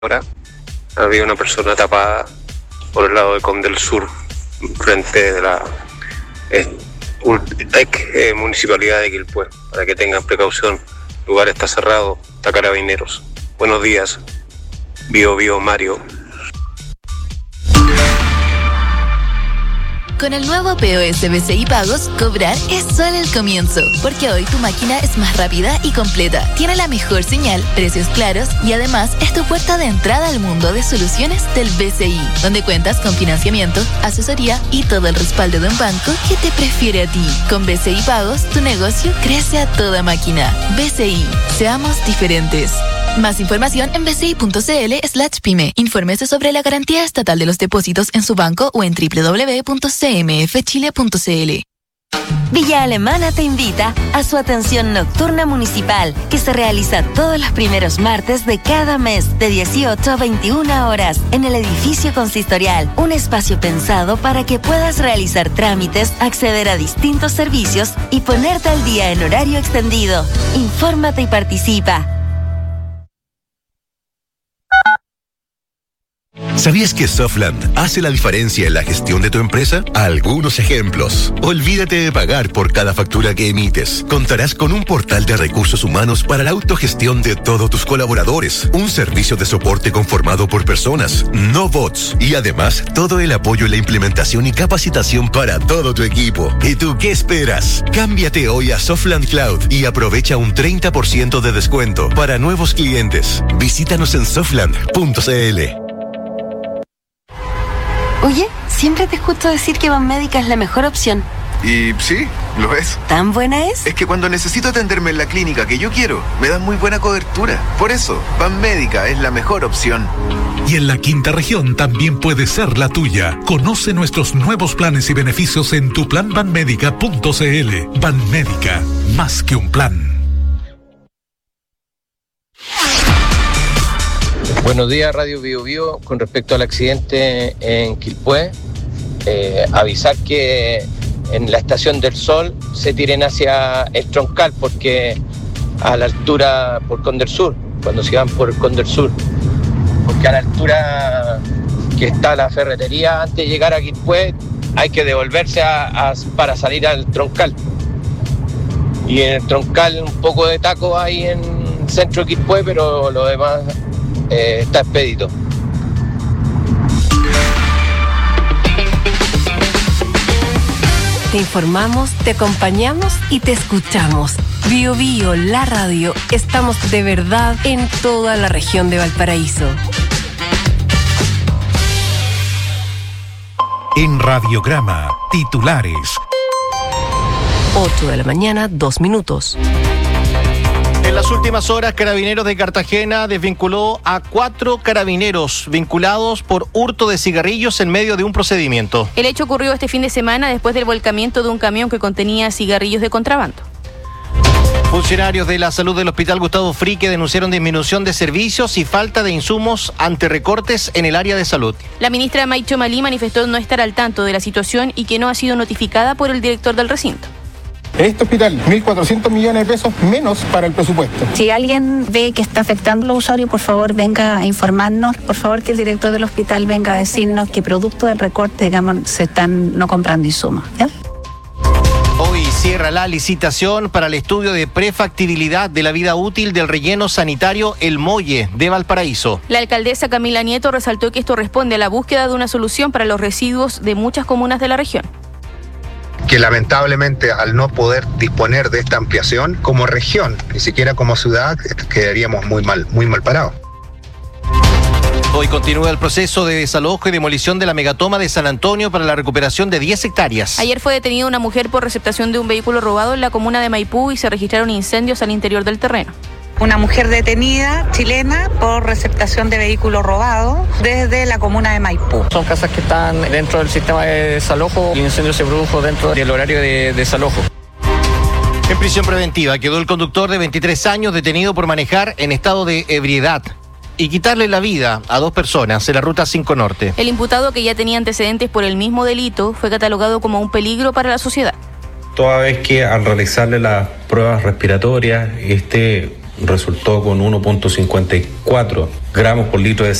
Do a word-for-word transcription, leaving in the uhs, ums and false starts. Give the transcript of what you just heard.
Ahora había una persona tapada por el lado de Conde del Sur, frente de la eh, eh, municipalidad de Quilpué, para que tengan precaución. El lugar está cerrado, está Carabineros. Buenos días, Bio Bio Mario. Con el nuevo P O S B C I Pagos, cobrar es solo el comienzo, porque hoy tu máquina es más rápida y completa, tiene la mejor señal, precios claros y además es tu puerta de entrada al mundo de soluciones del B C I, donde cuentas con financiamiento, asesoría y todo el respaldo de un banco que te prefiere a ti. Con B C I Pagos, tu negocio crece a toda máquina. B C I, seamos diferentes. Más información en bci.cl slash pyme. Infórmese sobre la garantía estatal de los depósitos en su banco o en doble u doble u doble u punto c m f chile punto c l. Villa Alemana te invita a su atención nocturna municipal, que se realiza todos los primeros martes de cada mes de dieciocho a veintiuna horas en el edificio consistorial. Un espacio pensado para que puedas realizar trámites, acceder a distintos servicios y ponerte al día en horario extendido. Infórmate y participa. ¿Sabías que Softland hace la diferencia en la gestión de tu empresa? Algunos ejemplos. Olvídate de pagar por cada factura que emites. Contarás con un portal de recursos humanos para la autogestión de todos tus colaboradores. Un servicio de soporte conformado por personas, no bots. Y además, todo el apoyo en la implementación y capacitación para todo tu equipo. ¿Y tú qué esperas? Cámbiate hoy a Softland Cloud y aprovecha un treinta por ciento de descuento para nuevos clientes. Visítanos en softland punto c l. Oye, siempre te escucho decir que Banmédica es la mejor opción. Y sí, lo es. ¿Tan buena es? Es que cuando necesito atenderme en la clínica que yo quiero, me dan muy buena cobertura. Por eso, Banmédica es la mejor opción. Y en la quinta región también puede ser la tuya. Conoce nuestros nuevos planes y beneficios en tu plan banmédica punto c l. Banmédica, más que un plan. Buenos días, Radio Bio Bio. Con respecto al accidente en Quilpué, eh, avisar que en la Estación del Sol se tiren hacia el Troncal, porque a la altura por Conde del Sur, cuando se van por Conde del Sur, porque a la altura que está la ferretería antes de llegar a Quilpué hay que devolverse a, a, para salir al Troncal. Y en el Troncal un poco de taco hay en centro de Quilpué, pero lo demás Eh, está expedito. Te informamos, te acompañamos y te escuchamos. Bio Bio, la radio. Estamos de verdad en toda la región de Valparaíso. En Radiograma, titulares. ocho de la mañana, dos minutos. En las últimas horas, Carabineros de Cartagena desvinculó a cuatro carabineros vinculados por hurto de cigarrillos en medio de un procedimiento. El hecho ocurrió este fin de semana después del volcamiento de un camión que contenía cigarrillos de contrabando. Funcionarios de la salud del Hospital Gustavo Frique denunciaron disminución de servicios y falta de insumos ante recortes en el área de salud. La ministra Maicho Malí manifestó no estar al tanto de la situación y que no ha sido notificada por el director del recinto. Este hospital, mil cuatrocientos millones de pesos menos para el presupuesto. Si alguien ve que está afectando a los usuarios, por favor venga a informarnos. Por favor que el director del hospital venga a decirnos que producto del recorte, digamos, se están no comprando insumos. ¿Ya? Hoy cierra la licitación para el estudio de prefactibilidad de la vida útil del relleno sanitario El Molle de Valparaíso. La alcaldesa Camila Nieto resaltó que esto responde a la búsqueda de una solución para los residuos de muchas comunas de la región. Que lamentablemente al no poder disponer de esta ampliación como región, ni siquiera como ciudad, quedaríamos muy mal, muy mal parados. Hoy continúa el proceso de desalojo y demolición de la megatoma de San Antonio para la recuperación de diez hectáreas. Ayer fue detenida una mujer por receptación de un vehículo robado en la comuna de Maipú y se registraron incendios al interior del terreno. Una mujer detenida, chilena, por receptación de vehículo robado desde la comuna de Maipú. Son casas que están dentro del sistema de desalojo y el incendio se produjo dentro del horario de desalojo. En prisión preventiva quedó el conductor de veintitrés años detenido por manejar en estado de ebriedad y quitarle la vida a dos personas en la ruta cinco Norte. El imputado, que ya tenía antecedentes por el mismo delito, fue catalogado como un peligro para la sociedad. Toda vez que al realizarle las pruebas respiratorias, este resultó con uno punto cincuenta y cuatro gramos por litro de